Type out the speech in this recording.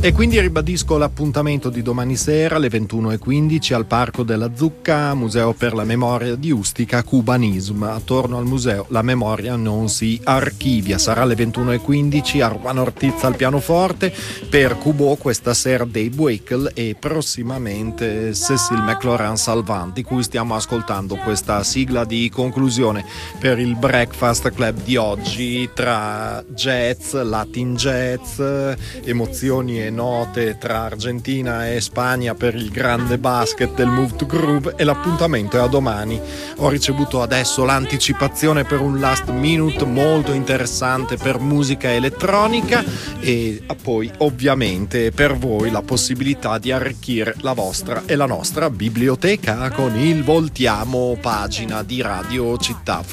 E quindi ribadisco l'appuntamento di domani sera alle 21:15 al Parco della Zucca, Museo per la Memoria di Ustica Cubanism. Attorno al museo la memoria non si archivia. Sarà alle 21:15 Arwan Ortiz al pianoforte, per Kubo questa sera Dave Wackel e prossimamente Cécile McLaurin-Salvant, di cui stiamo ascoltando questa sigla di conclusione per il Breakfast Club di oggi, tra jazz, Latin jazz, emozioni e note tra Argentina e Spagna per il grande basket del Move to Groove, e l'appuntamento è a domani. Ho ricevuto adesso l'anticipazione per un last minute molto interessante per musica elettronica e poi ovviamente per voi la possibilità di arricchire la vostra e la nostra biblioteca con il Voltiamo pagina di Radio Città.